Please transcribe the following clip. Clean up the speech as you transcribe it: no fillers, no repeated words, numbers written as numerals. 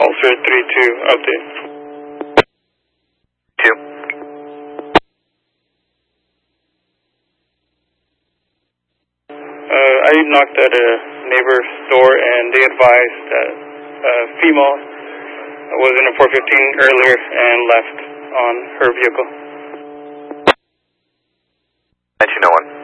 Officer 3-2, update. 2. I knocked at a neighbor's door and they advised that a female was in a 415 earlier and left on her vehicle. 1901.